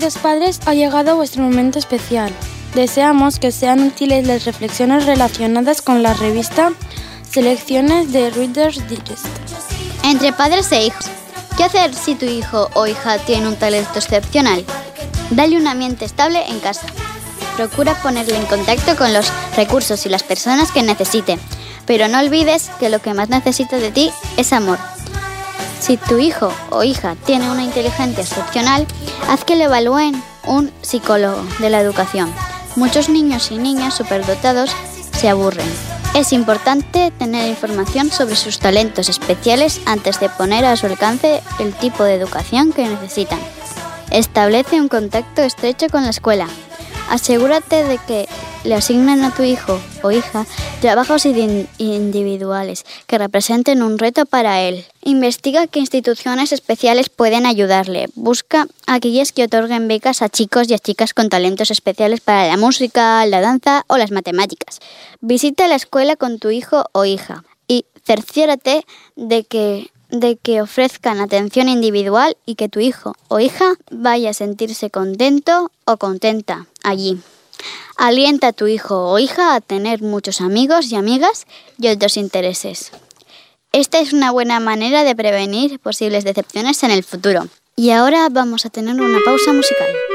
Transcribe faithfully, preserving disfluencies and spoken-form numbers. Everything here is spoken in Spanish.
Queridos padres, ha llegado vuestro momento especial. Deseamos que sean útiles las reflexiones relacionadas con la revista Selecciones de Reader's Digest. Entre padres e hijos, ¿qué hacer si tu hijo o hija tiene un talento excepcional? Dale un ambiente estable en casa. Procura ponerle en contacto con los recursos y las personas que necesite, pero no olvides que lo que más necesita de ti es amor. Si tu hijo o hija tiene una inteligencia excepcional, haz que le evalúen un psicólogo de la educación. Muchos niños y niñas superdotados se aburren. Es importante tener información sobre sus talentos especiales antes de poner a su alcance el tipo de educación que necesitan. Establece un contacto estrecho con la escuela. Asegúrate de que le asignen a tu hijo o hija trabajos individuales que representen un reto para él. Investiga qué instituciones especiales pueden ayudarle. Busca aquellas que otorguen becas a chicos y a chicas con talentos especiales para la música, la danza o las matemáticas. Visita la escuela con tu hijo o hija y cerciórate de que de que ofrezcan atención individual y que tu hijo o hija vaya a sentirse contento o contenta allí. Alienta a tu hijo o hija a tener muchos amigos y amigas y otros intereses. Esta es una buena manera de prevenir posibles decepciones en el futuro. Y ahora vamos a tener una pausa musical.